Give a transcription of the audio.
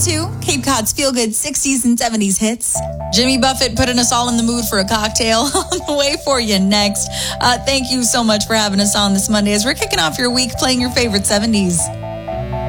to Cape Cod's feel-good 60s and 70s hits. Jimmy Buffett putting us all in the mood for a cocktail on the way for you next. Thank you so much for having us on this Monday as we're kicking off your week playing your favorite 70s.